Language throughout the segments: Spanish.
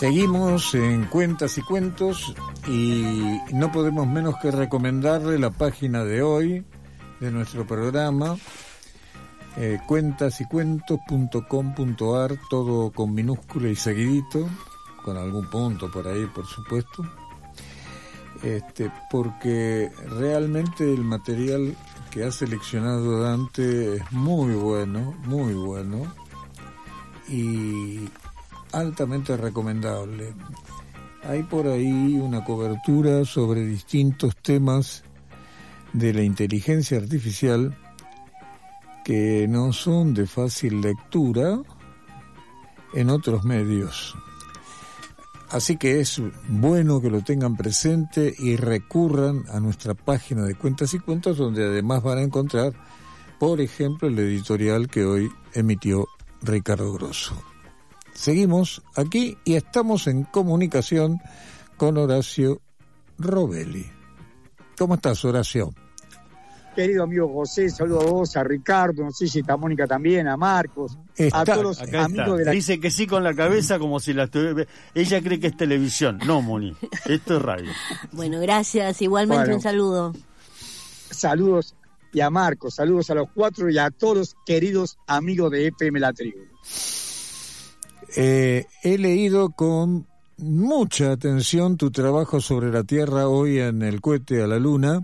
Seguimos en Cuentas y Cuentos y no podemos menos que recomendarle la página de hoy de nuestro programa, cuentasycuentos.com.ar, todo con minúscula y seguidito, con algún punto por ahí, por supuesto, porque realmente el material que ha seleccionado Dante es muy bueno y altamente recomendable. Hay por ahí una cobertura sobre distintos temas de la inteligencia artificial que no son de fácil lectura en otros medios. Así que es bueno que lo tengan presente y recurran a nuestra página de Cuentas y Cuentos, donde además van a encontrar, por ejemplo, el editorial que hoy emitió Ricardo Grosso. Seguimos aquí y estamos en comunicación con Horacio Robelli. ¿Cómo estás, Horacio? Querido amigo José, saludo a vos, a Ricardo, no sé si está Mónica también, a Marcos, a todos los amigos de la... Dice que sí con la cabeza como si la estuviera... Ella cree que es televisión. No, Moni, esto es radio. Bueno, gracias, igualmente un saludo. Saludos y a Marcos, saludos a los cuatro y a todos los queridos amigos de FM La Tribu. He leído con mucha atención tu trabajo sobre la Tierra hoy en el cohete a la Luna,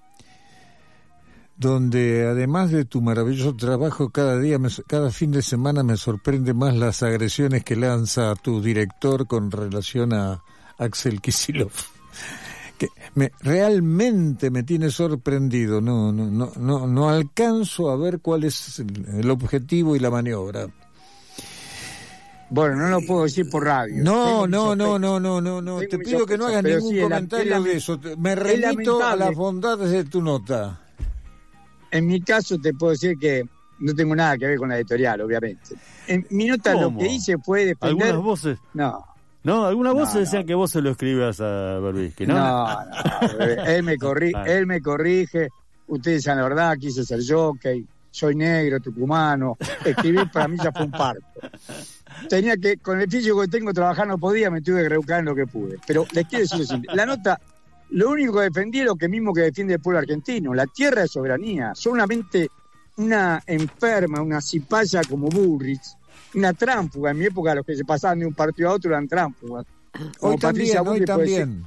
donde además de tu maravilloso trabajo cada fin de semana me sorprende más las agresiones que lanza tu director con relación a Axel Kicillof, que realmente me tiene sorprendido. No alcanzo a ver cuál es el objetivo y la maniobra. Bueno, no lo puedo decir por radio. No. Te pido que no hagas ningún comentario de eso. Me remito a las bondades de tu nota. En mi caso te puedo decir que no tengo nada que ver con la editorial, obviamente. En mi nota lo que hice fue defender... ¿Algunas voces? No, algunas voces decían que vos se lo escribas a Berbisky, ¿no? No, él me corrige, ustedes saben la verdad, quise ser jockey, soy negro, tucumano, escribir para mí ya fue un parto. Tenía que, con el físico que tengo, trabajar no podía, me tuve que reeducar en lo que pude. Pero les quiero decir lo siguiente, la nota, lo único que defendí es lo que mismo que defiende el pueblo argentino, la tierra de soberanía. Solamente una enferma, una cipaya como Bullrich, una tránfuga, en mi época los que se pasaban de un partido a otro eran tránfugas. Hoy también.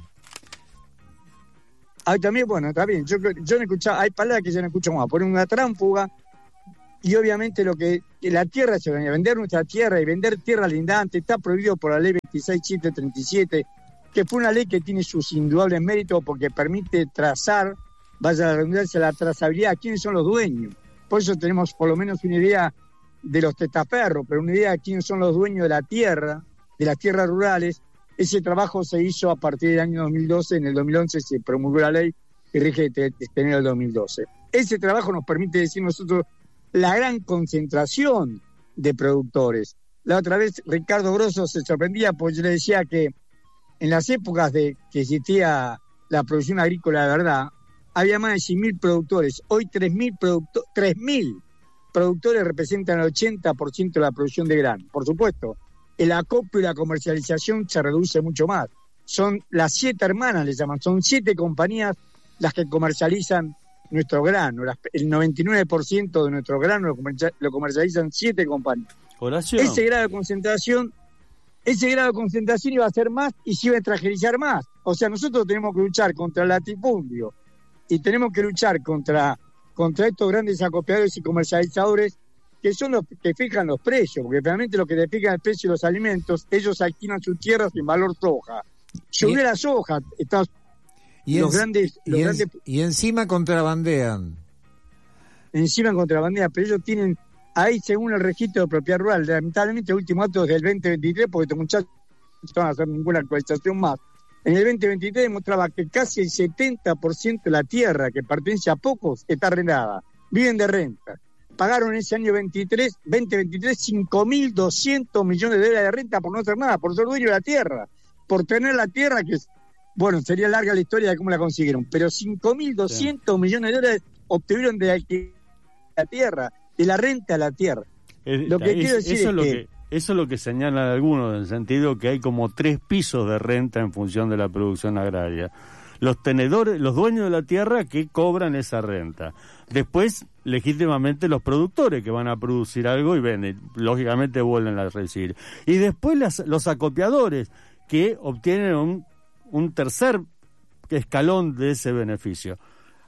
Ahí también, bueno, está bien. Yo no escuchaba, hay palabras que yo no escucho más. Poner una tránfuga y obviamente lo que la tierra de soberanía, vender nuestra tierra y vender tierra lindante está prohibido por la ley 26737, que fue una ley que tiene sus indudables méritos porque permite trazar, vaya la redundancia, la trazabilidad, quiénes son los dueños. Por eso tenemos por lo menos una idea de los testaferros, pero una idea de quiénes son los dueños de la tierra, de las tierras rurales. Ese trabajo se hizo a partir del año 2012, en el 2011 se promulgó la ley que rige desde enero del 2012. Ese trabajo nos permite decir nosotros la gran concentración de productores. La otra vez Ricardo Grosso se sorprendía porque yo le decía que en las épocas de que existía la producción agrícola de verdad, había más de 100.000 productores. Hoy 3.000 productores representan el 80% de la producción de grano. Por supuesto, el acopio y la comercialización se reduce mucho más. Son las 7 hermanas, le llaman, son 7 compañías las que comercializan nuestro grano. El 99% de nuestro grano lo comercializan 7 compañías. Horacio. Ese grado de concentración iba a ser más y se iba a extranjerizar más. O sea, nosotros tenemos que luchar contra el latifundio y tenemos que luchar contra estos grandes acopiadores y comercializadores que son los que fijan los precios, porque realmente los que te fijan el precio de los alimentos, ellos alquilan sus tierras en valor soja. Si hubiera soja, y encima contrabandean. Pero ellos tienen ahí, según el registro de propiedad rural, lamentablemente el último dato es del 2023, porque estos muchachos no van a hacer ninguna actualización más. En el 2023 demostraba que casi el 70% de la tierra que pertenece a pocos está arrendada, viven de renta. Pagaron en ese año 2023 $5.200 millones de renta por no hacer nada, por ser dueño de la tierra, por tener la tierra que, bueno, sería larga la historia de cómo la consiguieron, pero $5.200 millones de dólares obtuvieron de la tierra, de la renta a la tierra. Lo que quiero decir es que Eso es lo que señalan algunos, en el sentido que hay como 3 pisos de renta en función de la producción agraria. Los tenedores, los dueños de la tierra que cobran esa renta. Después, legítimamente, los productores que van a producir algo y venden, lógicamente vuelven a recibir. Y después los acopiadores que obtienen un tercer escalón de ese beneficio.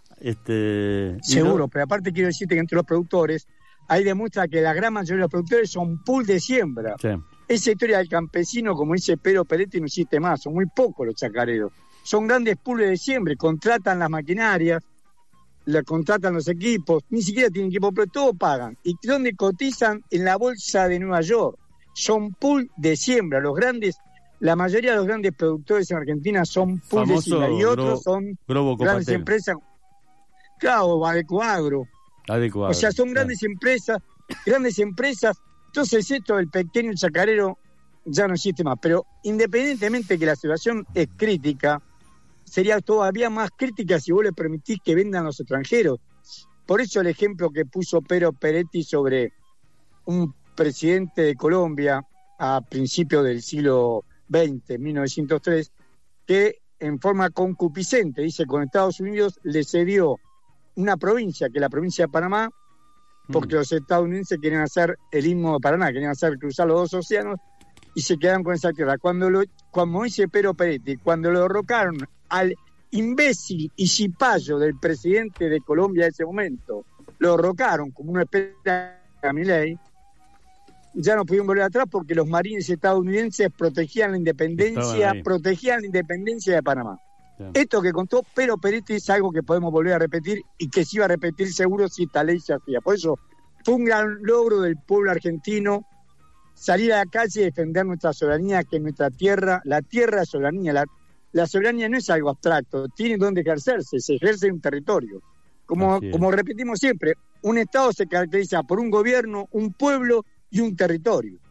Seguro, pero aparte quiero decirte que entre los productores, ahí demuestra que la gran mayoría de los productores son pool de siembra. Sí. Esa historia del campesino, como dice Pero Peretti, no existe más, son muy pocos los chacareros. Son grandes pools de siembra, contratan las maquinarias, contratan los equipos, ni siquiera tienen equipo, pero todo pagan. ¿Y dónde cotizan? En la bolsa de Nueva York. Son pool de siembra. La mayoría de los grandes productores en Argentina son pool de siembra. Y otros son grandes empresas. Claro, Adecoagro. O sea, son grandes empresas. Entonces esto del pequeño chacarero ya no existe más. Pero independientemente de que la situación es crítica, sería todavía más crítica si vos le permitís que vendan los extranjeros. Por eso el ejemplo que puso Pero Peretti sobre un presidente de Colombia a principios del siglo XX, 1903, que en forma concupiscente, dice, con Estados Unidos le cedió una provincia, que es la provincia de Panamá, porque los estadounidenses querían hacer el Istmo de Paraná, querían hacer cruzar los 2 océanos, y se quedaron con esa tierra. Cuando dice Pero Peretti, cuando lo derrocaron al imbécil y cipayo del presidente de Colombia de ese momento, lo derrocaron como una especie de Milei, ya no pudieron volver atrás porque los marines estadounidenses protegían la independencia de Panamá. Sí. Esto que contó Pero Peretti es algo que podemos volver a repetir y que se iba a repetir seguro si esta ley se hacía. Por eso fue un gran logro del pueblo argentino salir a la calle y defender nuestra soberanía, que nuestra tierra, la tierra es soberanía. La soberanía no es algo abstracto, tiene donde ejercerse, se ejerce en un territorio. Como repetimos siempre, un Estado se caracteriza por un gobierno, un pueblo y un territorio.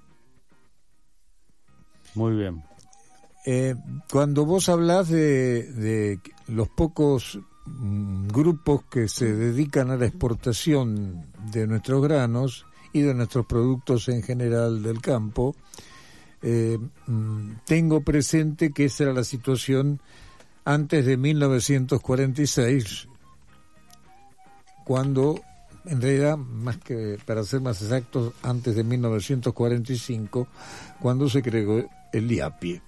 Muy bien. Cuando vos hablás de los pocos grupos que se dedican a la exportación de nuestros granos y de nuestros productos en general del campo, tengo presente que esa era la situación antes de 1946, cuando, en realidad, más que para ser más exactos, antes de 1945, cuando se creó el IAPI.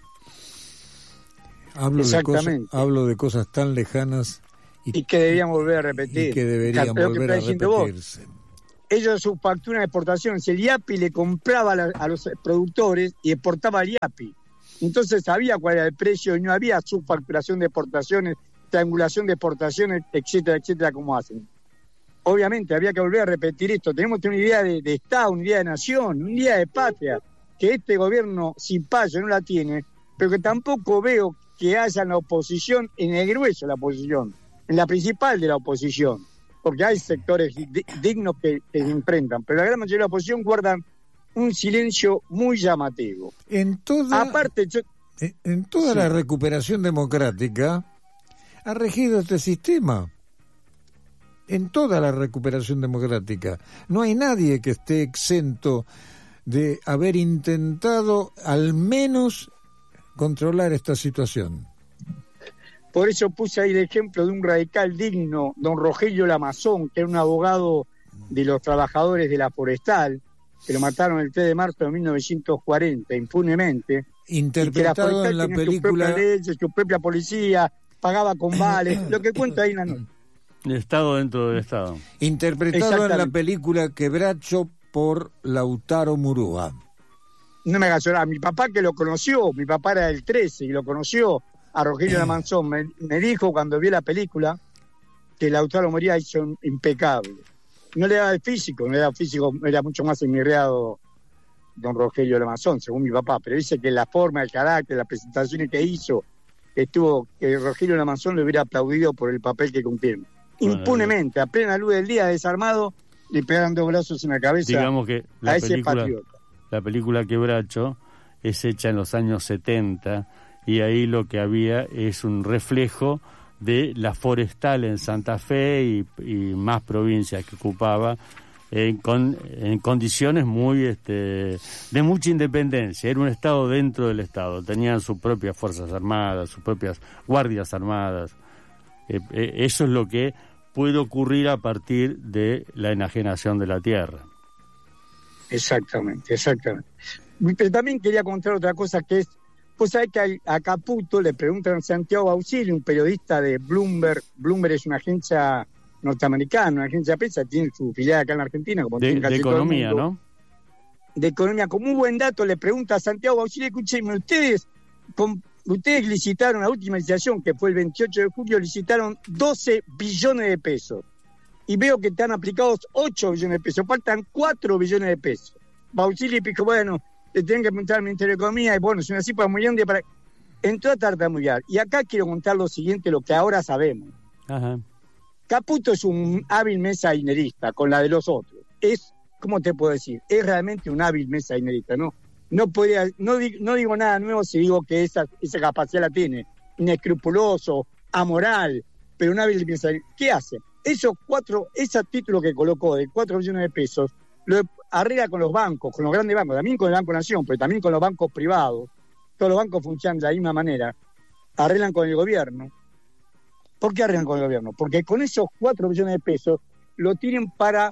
Hablo de cosas tan lejanas y que debíamos volver a repetir. Y que deberían volver a repetirse. Ellos subfacturan exportaciones. El IAPI le compraba a los productores y exportaba al IAPI. Entonces sabía cuál era el precio y no había subfacturación de exportaciones, triangulación de exportaciones, etcétera, etcétera, como hacen. Obviamente había que volver a repetir esto. Tenemos que tener una idea de Estado, una idea de nación, una idea de patria, que este gobierno sin payo no la tiene, pero que tampoco veo que haya en la oposición, en el grueso de la oposición, en la principal de la oposición, porque hay sectores dignos que se enfrentan, pero la gran mayoría de la oposición guardan un silencio muy llamativo. En toda la recuperación democrática ha regido este sistema. En toda la recuperación democrática no hay nadie que esté exento de haber intentado al menos controlar esta situación. Por eso puse ahí el ejemplo de un radical digno, don Rogelio Lamazón, que era un abogado de los trabajadores de la Forestal, que lo mataron el 3 de marzo de 1940, impunemente. Interpretado en la película... Su propia ley, su propia policía, pagaba con vales, lo que cuenta ahí en la noche. El Estado dentro del Estado. Interpretado en la película Quebracho por Lautaro Murúa. No me hagas llorar, mi papá que lo conoció, mi papá era del 13 y lo conoció a Rogelio Lamazón, me dijo cuando vio la película que Lautaro Murúa hizo impecable. No le daba el físico, era mucho más enmirreado don Rogelio Lamazón, según mi papá, pero dice que la forma, el carácter, las presentaciones que hizo, que Rogelio Lamazón le hubiera aplaudido por el papel que cumplieron. Impunemente, a plena luz del día, desarmado, le pegaron 2 brazos en la cabeza. Digamos que a ese patriota. La película Quebracho es hecha en los años 70 y ahí lo que había es un reflejo de la Forestal en Santa Fe y más provincias que ocupaba en condiciones muy de mucha independencia. Era un Estado dentro del Estado, tenían sus propias fuerzas armadas, sus propias guardias armadas. Eso es lo que puede ocurrir a partir de la enajenación de la tierra. Exactamente. Pero también quería contar otra cosa, que es, pues sabés que a Caputo le preguntan a Santiago Auxili, un periodista de Bloomberg. Bloomberg es una agencia norteamericana, una agencia de prensa, tiene su filial acá en la Argentina. Como de economía, ¿no? De economía. Como un buen dato le pregunta a Santiago Auxili, escúcheme, ustedes licitaron la última licitación, que fue el 28 de julio, licitaron 12 billones de pesos. Y veo que están aplicados 8 billones de pesos, faltan 4 billones de pesos. Auxili dijo, bueno, le tienen que preguntar al Ministerio de Economía, y bueno, es una cifra muy grande para... Entró a tartamudear. Y acá quiero contar lo siguiente, lo que ahora sabemos. Ajá. Caputo es un hábil mesa-dinerista, con la de los otros. Es, ¿cómo te puedo decir? Es realmente un hábil mesa-dinerista, ¿no? No digo nada nuevo si digo que esa capacidad la tiene. Inescrupuloso, amoral, pero un hábil mesa-dinerista. ¿Qué hace? Ese título que colocó de 4 billones de pesos, lo arregla con los bancos, con los grandes bancos, también con el Banco Nación, pero también con los bancos privados. Todos los bancos funcionan de la misma manera. Arreglan con el gobierno. ¿Por qué arreglan con el gobierno? Porque con esos 4 billones de pesos lo tienen para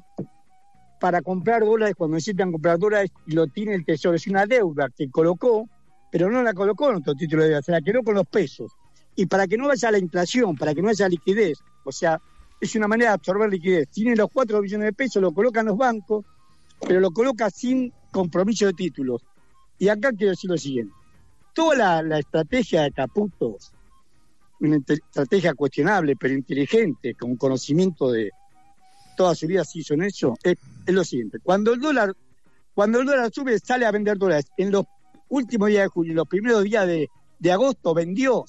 comprar dólares cuando necesitan comprar dólares, y lo tiene el Tesoro. Es una deuda que colocó, pero no la colocó en otro título de deuda, se la quedó con los pesos. Y para que no vaya la inflación, para que no haya liquidez, o sea, es una manera de absorber liquidez. Tienen los 4 billones de pesos, lo colocan los bancos, pero lo coloca sin compromiso de títulos. Y acá quiero decir lo siguiente. Toda la estrategia de Caputo, una estrategia cuestionable, pero inteligente, con conocimiento de toda su vida se hizo en eso, es lo siguiente. Cuando el dólar sube, sale a vender dólares. En los últimos días de julio, los primeros días de agosto, vendió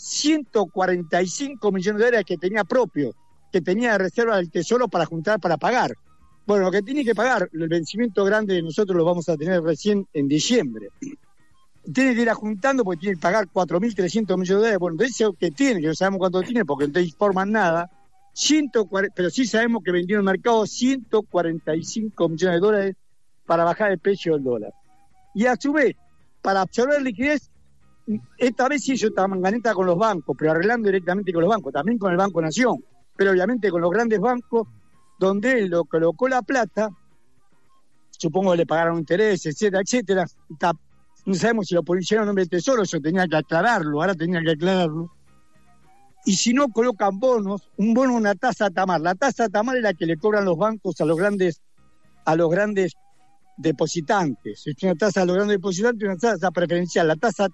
145 millones de dólares que tenía propios, que tenía de reserva del Tesoro para juntar, para pagar. Bueno, lo que tiene que pagar, el vencimiento grande de nosotros lo vamos a tener recién en diciembre. Tiene que ir juntando porque tiene que pagar 4.300 millones de dólares. Bueno, de eso que tiene, que no sabemos cuánto tiene porque no te informan nada, pero sí sabemos que vendió en el mercado 145 millones de dólares para bajar el precio del dólar. Y a su vez, para absorber liquidez, esta vez sí hizo esta manganeta con los bancos, pero arreglando directamente con los bancos, también con el Banco Nación, pero obviamente con los grandes bancos, donde él lo colocó la plata, supongo que le pagaron intereses, etcétera. No sabemos si lo pusieron en nombre del Tesoro, eso tenía que aclararlo, ahora tenía que aclararlo. Y si no, colocan bonos, un bono, una tasa Tamar. La tasa Tamar es la que le cobran los bancos a los grandes depositantes. Es una tasa a los grandes depositantes y una tasa preferencial. La tasa